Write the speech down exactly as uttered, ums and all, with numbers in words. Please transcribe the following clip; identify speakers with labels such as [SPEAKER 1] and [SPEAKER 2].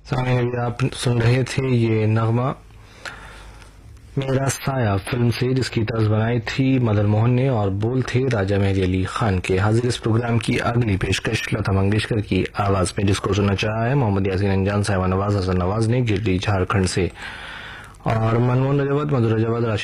[SPEAKER 1] सामने अभी आप सुन रहे थे ये नगमा मेरा साया फिल्म से, जिसकी तर्ज बनाई थी मदन मोहन ने और बोल थे राजा मेहदी अली खान के। हाजिर इस प्रोग्राम की अगली पेशकश लता मंगेशकर की आवाज में, जिसको सुनना चाहा है मोहम्मद यासीन अंजान, साहिबा नवाज, हसन नवाज ने गिरडी झारखंड से, और मनमोहन रजावत, मधुर रजावत,